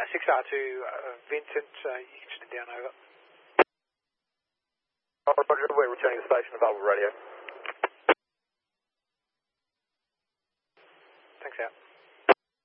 6R2 Vincent, you can sit down, over. Roger, we're returning to the station, available radio. Thanks, out.